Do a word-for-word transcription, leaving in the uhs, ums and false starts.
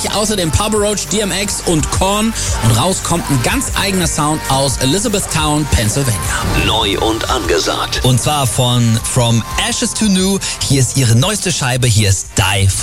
natürlich außerdem Papa Roach, D M X und Korn. Und raus kommt ein ganz eigener Sound aus Elizabethtown, Pennsylvania. Neu und angesagt. Und zwar von From Ashes to New. Hier ist ihre neueste Scheibe. Hier ist Die For